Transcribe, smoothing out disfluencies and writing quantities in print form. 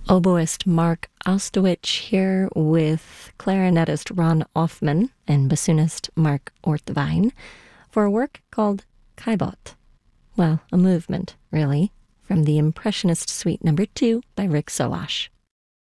Oboist Mark Ostowich here with clarinetist Ron Offman and bassoonist Mark Ortvine for a work called Caillebotte. Well, a movement, really, from the Impressionist Suite No. 2 by Rick Soash.